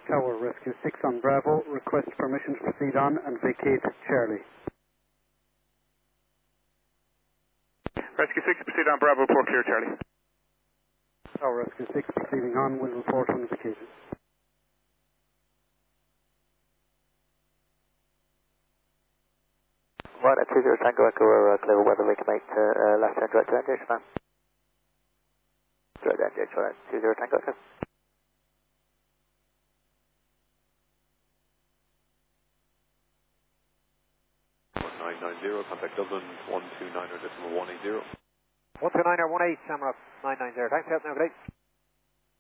Tower, Rescue 6 on Bravo. Request permission to proceed on and vacate Charlie. Rescue 6, proceed on Bravo, report clear, Charlie. Tower, Rescue 6 proceeding on, will report when vacated. Right, at 20 Tango Echo, clear weather, we can make left hand direct to engine, man. Direct to engine, right, 20 Tango Echo. 990, contact Dublin 129.180. 129 or 18, Shamrock 990. Thanks for helping out, good day.